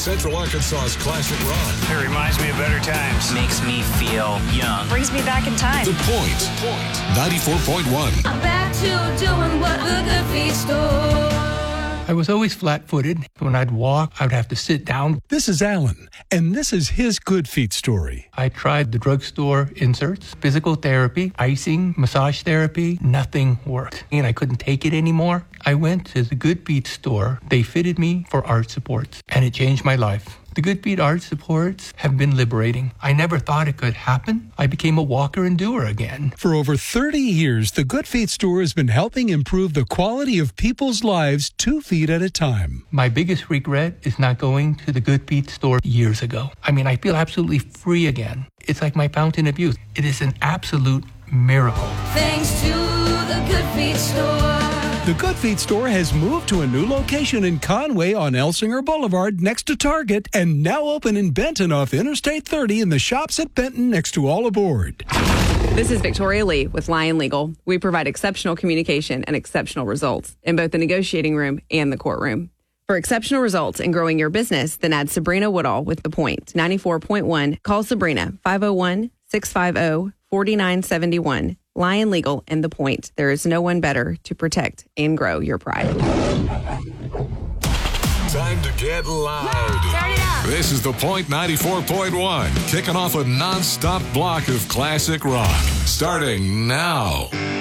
Central Arkansas's classic rock. It reminds me of better times. Makes me feel young. Brings me back in time. The Point. 94.1. I'm back to doing what the Good Feet store. I was always flat-footed. When I'd walk, I'd have to sit down. This is Alan, and this is his Good Feet story. I tried the drugstore inserts, physical therapy, icing, massage therapy. Nothing worked, and I couldn't take it anymore. I went to the Good Feet store. They fitted me for arch supports, and it changed my life. The Good Feet arch supports have been liberating. I never thought it could happen. I became a walker and doer again. For over 30 years, the Good Feet store has been helping improve the quality of people's lives 2 feet at a time. My biggest regret is not going to the Good Feet store years ago. I feel absolutely free again. It's like my fountain of youth. It is an absolute miracle. Thanks to the Good Feet store. The Good Feet store has moved to a new location in Conway on Elsinger Boulevard next to Target and now open in Benton off Interstate 30 in the shops at Benton next to All Aboard. This is Victoria Lee with Lion Legal. We provide exceptional communication and exceptional results in both the negotiating room and the courtroom. For exceptional results in growing your business, then add Sabrina Woodall with The Point, 94.1. Call Sabrina, 501-650-4971. Lion Legal and The Point. There is no one better to protect and grow your pride. Time to get loud. Start it up. This is The Point 94.1, kicking off a non-stop block of classic rock. Starting now.